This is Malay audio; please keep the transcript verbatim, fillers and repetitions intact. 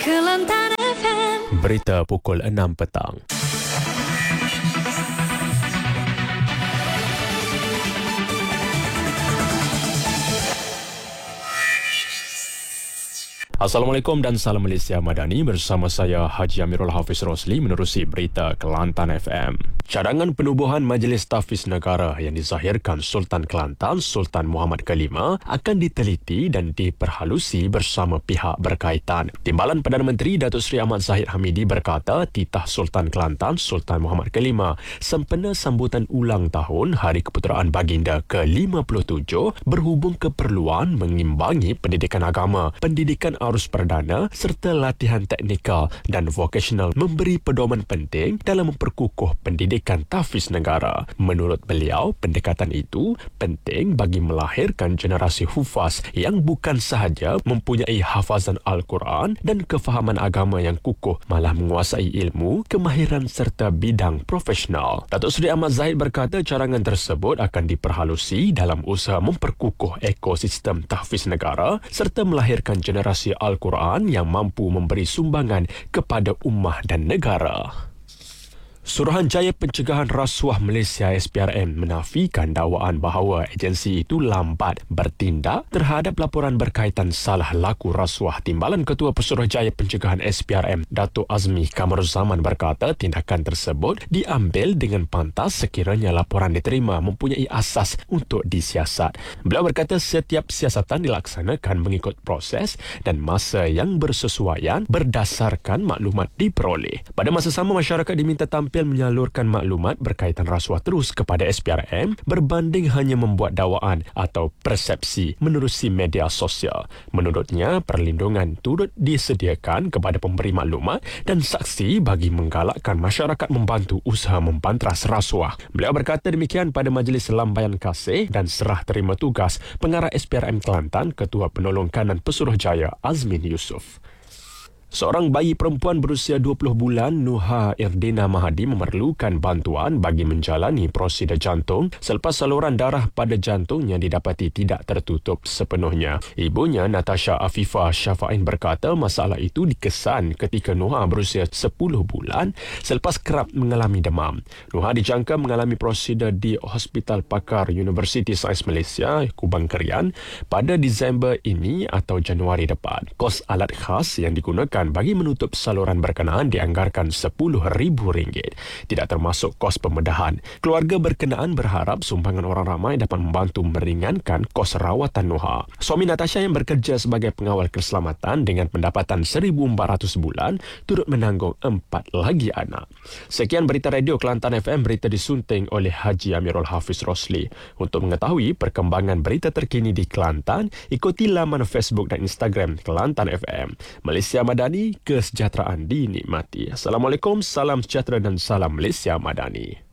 Kelantan F M. Berita pukul enam petang. Assalamualaikum dan salam Malaysia Madani, bersama saya Haji Amirul Hafiz Rosli menerusi berita Kelantan F M. Cadangan penubuhan Majlis Tahfiz Negara yang dizahirkan Sultan Kelantan Sultan Muhammad Kelima akan diteliti dan diperhalusi bersama pihak berkaitan. Timbalan Perdana Menteri Datuk Seri Ahmad Zahid Hamidi berkata titah Sultan Kelantan Sultan Muhammad Kelima sempena sambutan ulang tahun Hari Keputeraan Baginda ke lima puluh tujuh berhubung keperluan mengimbangi pendidikan agama, pendidikan arus perdana serta latihan teknikal dan vokasional memberi pedoman penting dalam memperkukuh pendidikan tahfiz negara. Menurut beliau, pendekatan itu penting bagi melahirkan generasi hufaz yang bukan sahaja mempunyai hafazan Al-Quran dan kefahaman agama yang kukuh, malah menguasai ilmu, kemahiran serta bidang profesional. Datuk Seri Ahmad Zahid berkata cadangan tersebut akan diperhalusi dalam usaha memperkukuh ekosistem tahfiz negara serta melahirkan generasi Al-Quran yang mampu memberi sumbangan kepada ummah dan negara. Suruhanjaya Pencegahan Rasuah Malaysia S P R M menafikan dakwaan bahawa agensi itu lambat bertindak terhadap laporan berkaitan salah laku rasuah. Timbalan Ketua Pesuruhjaya Pencegahan S P R M Datuk Azmi Kamaruzaman berkata tindakan tersebut diambil dengan pantas sekiranya laporan diterima mempunyai asas untuk disiasat. Beliau berkata setiap siasatan dilaksanakan mengikut proses dan masa yang bersesuaian berdasarkan maklumat diperoleh. Pada masa sama, masyarakat diminta tampil menyalurkan maklumat berkaitan rasuah terus kepada S P R M berbanding hanya membuat dakwaan atau persepsi menerusi media sosial. Menurutnya, perlindungan turut disediakan kepada pemberi maklumat dan saksi bagi menggalakkan masyarakat membantu usaha membantras rasuah. Beliau berkata demikian pada Majlis Lambaian Kasih dan Serah Terima Tugas Pengarah S P R M Kelantan, Ketua Penolong Kanan Pesuruhjaya Azmin Yusof. Seorang bayi perempuan berusia dua puluh bulan, Nuha Irdina Mahadi, memerlukan bantuan bagi menjalani prosedur jantung selepas saluran darah pada jantungnya didapati tidak tertutup sepenuhnya. Ibunya, Natasha Afifah Syafa'in, berkata masalah itu dikesan ketika Nuha berusia sepuluh bulan selepas kerap mengalami demam. Nuha dijangka mengalami prosedur di Hospital Pakar Universiti Sains Malaysia, Kubang Kerian pada Disember ini atau Januari depan. Kos alat khas yang digunakan bagi menutup saluran berkenaan dianggarkan sepuluh ribu ringgit. Tidak termasuk kos pembedahan. Keluarga berkenaan berharap sumbangan orang ramai dapat membantu meringankan kos rawatan Nuha. Suami Natasha yang bekerja sebagai pengawal keselamatan dengan pendapatan seribu empat ratus bulan turut menanggung empat lagi anak. Sekian berita radio Kelantan F M, berita disunting oleh Haji Amirul Hafiz Rosli. Untuk mengetahui perkembangan berita terkini di Kelantan, ikuti laman Facebook dan Instagram Kelantan F M. Malaysia Madani, kesejahteraan dinikmati. Assalamualaikum, salam sejahtera dan salam Malaysia Madani.